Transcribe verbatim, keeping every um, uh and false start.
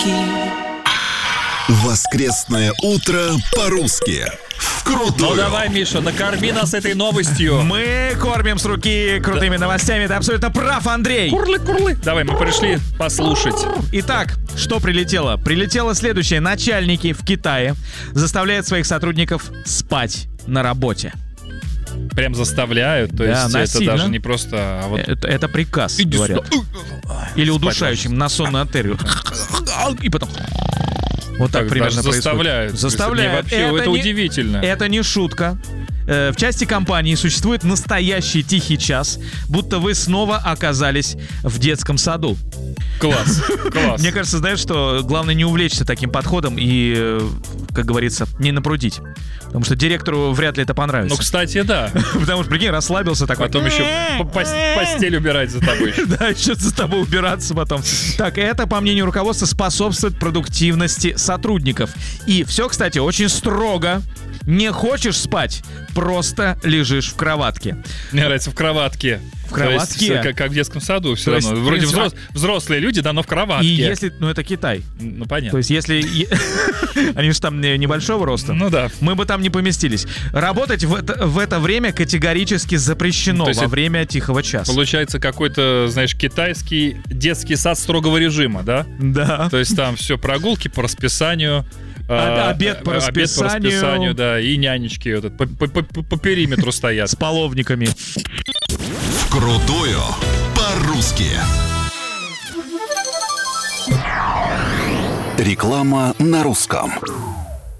Воскресное утро по-русски. Вкрутую. Ну давай, Миша, накорми нас этой новостью. Мы кормим с руки крутыми да. новостями. Ты абсолютно прав, Андрей. Курлы-курлы. Давай, мы пришли послушать. Итак, что прилетело? Прилетело следующее. Начальники в Китае заставляют своих сотрудников спать на работе. Прям заставляют? То да, есть насильно. Это даже не просто... А вот... это, это приказ, Иди говорят. сюда. Или удушающим на сонную артерию. И потом... Вот так, так примерно происходит. Заставляют. Заставляют. Вообще, это, это не, удивительно. Это не шутка. В части компании существует настоящий тихий час, будто вы снова оказались в детском саду. Класс, класс. Мне кажется, знаешь, что главное не увлечься таким подходом и, как говорится, не напрудить. Потому что директору вряд ли это понравится. Ну, кстати, да. Потому что, прикинь, расслабился такой. Потом еще постель убирать за тобой. Да, еще за тобой убираться потом. Так, это, по мнению руководства, способствует продуктивности сотрудников. И все, кстати, очень строго. Не хочешь спать, просто лежишь в кроватке. Мне нравится в кроватке. В кроватке? То есть, как, как в детском саду все равно. Есть, Вроде принцип... взрос... взрослые люди, да, но в кроватке. И если... Ну, это Китай. Ну, понятно. То есть, если... Они же там небольшого роста. Ну, да. Мы бы там не поместились. Работать в это, в это время категорически запрещено во время тихого часа. Получается какой-то, знаешь, китайский детский сад строгого режима, да? Да. То есть там все прогулки по расписанию. А, обед по расписанию. Обед по расписанию, да, и нянечки вот, по, по, по, по периметру стоят. С половниками. Вкрутую по-русски. Реклама на русском.